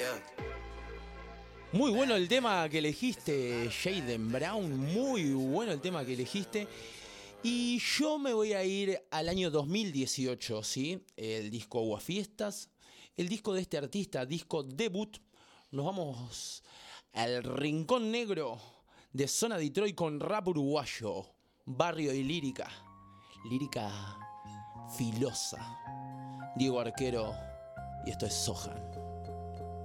Muy bueno el tema que elegiste, Jaden Brown. Muy bueno el tema que elegiste. Y yo me voy a ir al año 2018, ¿sí? El disco Aguafiestas. El disco de este artista, disco debut. Nos vamos al rincón negro de Zona Detroit con rap uruguayo. Barrio y lírica. Lírica filosa. Diego Arquero. Y esto es Sohan.